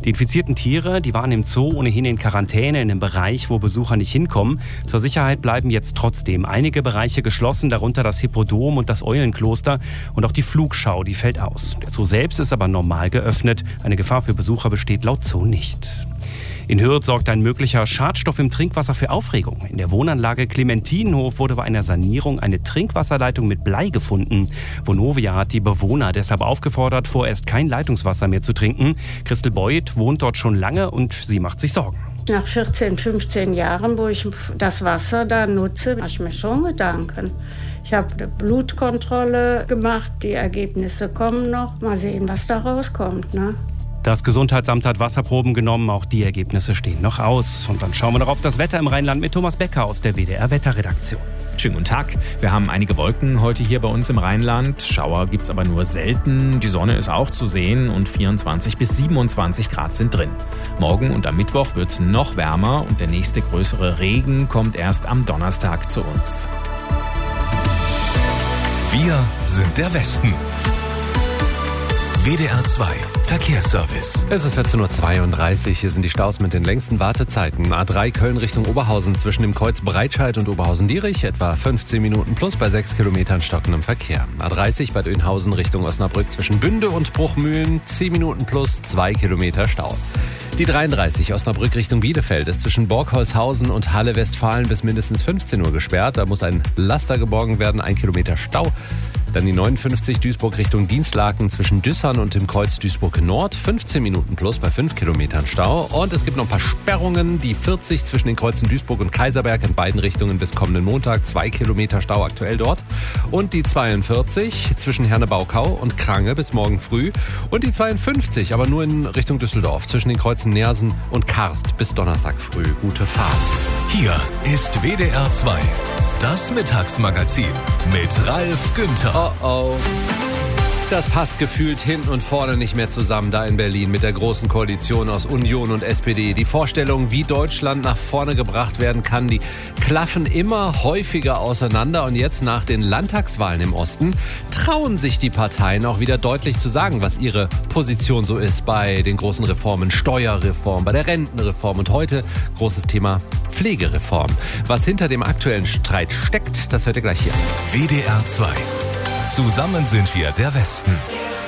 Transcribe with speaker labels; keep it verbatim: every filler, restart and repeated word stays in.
Speaker 1: Die infizierten Tiere, die waren im Zoo ohnehin in Quarantäne in einem Bereich, wo Besucher nicht hinkommen. Zur Sicherheit bleiben jetzt trotzdem einige Bereiche geschlossen, darunter das Hippodrom und das Eulenkloster. Und auch die Flugschau, die fällt aus. Der Zoo selbst ist aber normal geöffnet. Eine Gefahr für Besucher besteht laut Zoo nicht. In Hürth sorgt ein möglicher Schadstoff im Trinkwasser für Aufregung. In der Wohnanlage Clementinenhof wurde bei einer Sanierung eine Trinkwasserleitung mit Blei gefunden. Vonovia hat die Bewohner deshalb aufgefordert, vorerst kein Leitungswasser mehr zu trinken. Christel Beuth wohnt dort schon lange und sie macht sich Sorgen.
Speaker 2: Nach vierzehn, fünfzehn Jahren, wo ich das Wasser da nutze, mache ich mir schon Gedanken. Ich habe eine Blutkontrolle gemacht, die Ergebnisse kommen noch. Mal sehen, was da rauskommt, ne?
Speaker 1: Das Gesundheitsamt hat Wasserproben genommen, auch die Ergebnisse stehen noch aus. Und dann schauen wir noch auf das Wetter im Rheinland mit Thomas Becker aus der W D R-Wetterredaktion.
Speaker 3: Schönen guten Tag. Wir haben einige Wolken heute hier bei uns im Rheinland. Schauer gibt's aber nur selten. Die Sonne ist auch zu sehen und vierundzwanzig bis siebenundzwanzig Grad sind drin. Morgen und am Mittwoch wird's noch wärmer und der nächste größere Regen kommt erst am Donnerstag zu uns.
Speaker 4: Wir sind der Westen. W D R zwei Verkehrsservice.
Speaker 5: Es ist vierzehn Uhr zweiunddreißig. Hier sind die Staus mit den längsten Wartezeiten. A drei Köln Richtung Oberhausen zwischen dem Kreuz Breitscheid und Oberhausen-Dierich. Etwa fünfzehn Minuten plus bei sechs Kilometern stockendem Verkehr. A dreißig Bad Oeynhausen Richtung Osnabrück zwischen Bünde und Bruchmühlen. zehn Minuten plus zwei Kilometer Stau. Die dreiunddreißig Osnabrück Richtung Bielefeld ist zwischen Borgholzhausen und Halle Westfalen bis mindestens fünfzehn Uhr gesperrt. Da muss ein Laster geborgen werden, ein Kilometer Stau. Dann die neunundfünfzig Duisburg Richtung Dienstlaken zwischen Düssern und dem Kreuz Duisburg Nord. fünfzehn Minuten plus bei fünf Kilometern Stau. Und es gibt noch ein paar Sperrungen. Die vierzig zwischen den Kreuzen Duisburg und Kaiserberg in beiden Richtungen bis kommenden Montag. zwei Kilometer Stau aktuell dort. Und die zweiundvierzig zwischen Herne-Baukau und Krange bis morgen früh. Und die zweiundfünfzig, aber nur in Richtung Düsseldorf zwischen den Kreuzen Neersen und Karst bis Donnerstag früh. Gute Fahrt.
Speaker 4: Hier ist W D R zwei. Das Mittagsmagazin mit Ralf Günther.
Speaker 5: Oh oh. Das passt gefühlt hinten und vorne nicht mehr zusammen da in Berlin mit der großen Koalition aus Union und S P D. Die Vorstellungen, wie Deutschland nach vorne gebracht werden kann, die klaffen immer häufiger auseinander. Und jetzt nach den Landtagswahlen im Osten trauen sich die Parteien auch wieder deutlich zu sagen, was ihre Position so ist bei den großen Reformen. Steuerreform, bei der Rentenreform und heute großes Thema Pflegereform. Was hinter dem aktuellen Streit steckt, das hört ihr gleich hier.
Speaker 4: W D R zwei. Zusammen sind wir der Westen.